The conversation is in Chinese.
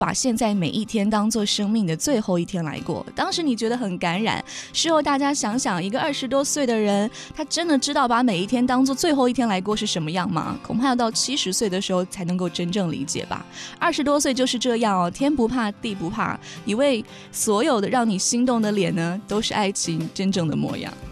把现在每一天当做生命的最后一天来过。当时你觉得很感染，事后大家想想，一个20多岁的人，他真的知道把每一天当做最后一天来过是什么样吗？恐怕要到70岁的时候才能够真正理解吧。20多岁就是这样哦，天不怕地不怕，以为所有的让你心动的脸呢，都是爱情真正的模样。